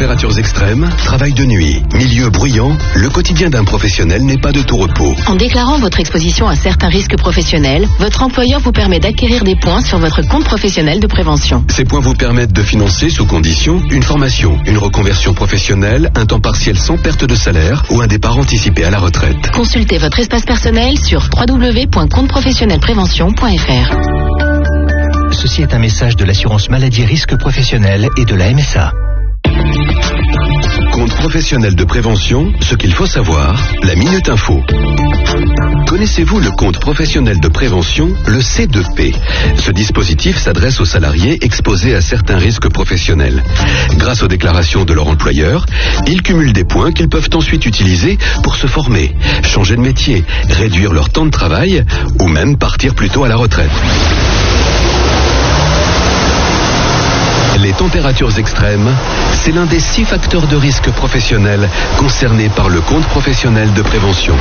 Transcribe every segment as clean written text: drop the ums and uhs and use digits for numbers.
températures extrêmes, travail de nuit, milieu bruyant, le quotidien d'un professionnel n'est pas de tout repos. En déclarant votre exposition à certains risques professionnels, votre employeur vous permet d'acquérir des points sur votre compte professionnel de prévention. Ces points vous permettent de financer sous condition une formation, une reconversion professionnelle, un temps partiel sans perte de salaire ou un départ anticipé à la retraite. Consultez votre espace personnel sur www.compteprofessionnelprévention.fr. Ceci est un message de l'assurance maladie risque professionnel et de la MSA. Compte professionnel de prévention, ce qu'il faut savoir, la Minute Info. Connaissez-vous le compte professionnel de prévention, le C2P? Ce dispositif s'adresse aux salariés exposés à certains risques professionnels. Grâce aux déclarations de leur employeur, ils cumulent des points qu'ils peuvent ensuite utiliser pour se former, changer de métier, réduire leur temps de travail ou même partir plus tôt à la retraite. Les températures extrêmes, c'est l'un des 6 facteurs de risque professionnel concernés par le compte professionnel de prévention.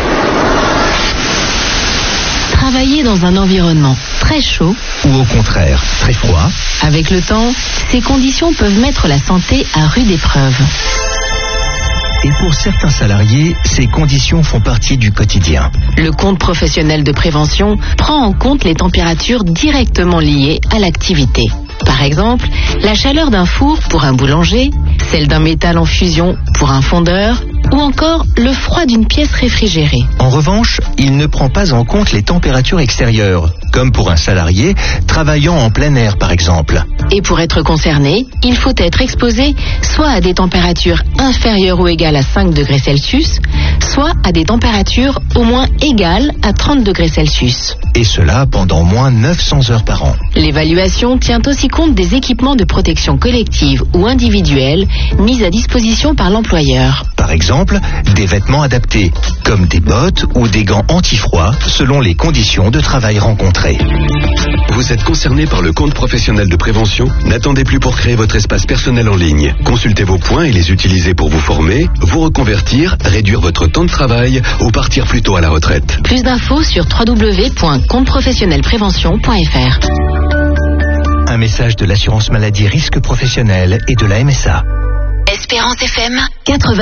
Travailler dans un environnement très chaud Ou au contraire, très froid. Avec le temps, ces conditions peuvent mettre la santé à rude épreuve. Et pour certains salariés, ces conditions font partie du quotidien. Le compte professionnel de prévention prend en compte les températures directement liées à l'activité. Par exemple, la chaleur d'un four pour un boulanger, celle d'un métal en fusion pour un fondeur, ou encore le froid d'une pièce réfrigérée. En revanche, il ne prend pas en compte les températures extérieures, comme pour un salarié travaillant en plein air par exemple. Et pour être concerné, il faut être exposé soit à des températures inférieures ou égales à 5 degrés Celsius, soit à des températures au moins égales à 30 degrés Celsius. Et cela pendant au moins 900 heures par an. L'évaluation tient aussi compte des équipements de protection collective ou individuelle mis à disposition par l'employeur. Par exemple, des vêtements adaptés, comme des bottes ou des gants anti-froid, selon les conditions de travail rencontrées. Vous êtes concerné par le compte professionnel de prévention? N'attendez plus pour créer votre espace personnel en ligne. Consultez vos points et les utiliser pour vous former, vous reconvertir, réduire votre temps de travail ou partir plus tôt à la retraite. Plus d'infos sur www.compteprofessionnelprévention.fr. Un message de l'assurance maladie risque professionnel et de la MSA. Espérance FM 80.